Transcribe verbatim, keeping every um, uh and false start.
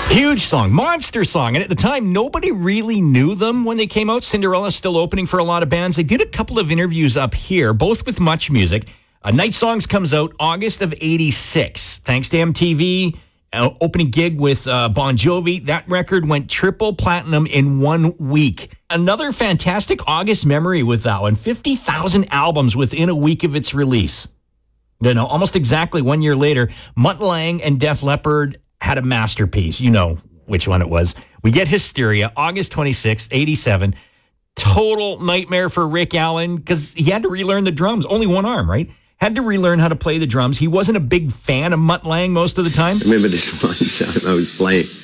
Huge song, monster song. And at the time, nobody really knew them when they came out. Cinderella's still opening for a lot of bands. They did a couple of interviews up here, both with Much Music. Uh, Night Songs comes out August of eighty-six. Thanks to M T V, uh, opening gig with uh, Bon Jovi. That record went triple platinum in one week. Another fantastic August memory with that one. fifty thousand albums within a week of its release. You know, almost exactly one year later, Mutt Lange and Def Leppard had a masterpiece. You know which one it was. We get Hysteria, August twenty-sixth, eighty-seven. Total nightmare for Rick Allen because he had to relearn the drums. Only one arm, right? Had to relearn how to play the drums. He wasn't a big fan of Mutt Lange most of the time. I remember this one time I was playing